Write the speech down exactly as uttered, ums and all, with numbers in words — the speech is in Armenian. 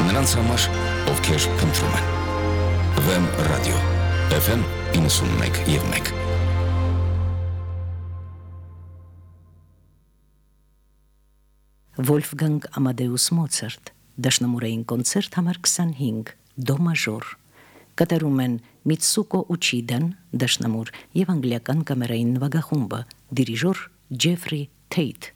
նրանց համար, ովքեր փնտրում են։ Վեմ ռադիո, Էֆ Էմ իննսունմեկ և մեկ։ Վոլֆգանգ Ամադեուս Մոցարտ, դաշնամուրային կոնցերտ համար քսանհինգ, դո մաժոր, կատարում են Միցուկո Ուչիդան, դաշնամուր և անգլիական կամերային նվագախումբը, դիրիժոր Ջեֆրի Թեյթ։